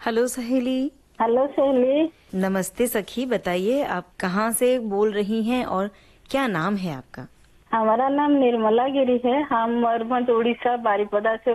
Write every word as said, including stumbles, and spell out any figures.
Hello सहेली। Hello सहेली। नमस्ते सखी, बताइए आप कहाँ से बोल रही हैं और क्या नाम है आपका? हमारा नाम निर्मला गिरी है। हम मयूरभंज उड़ीसा बारिपदा से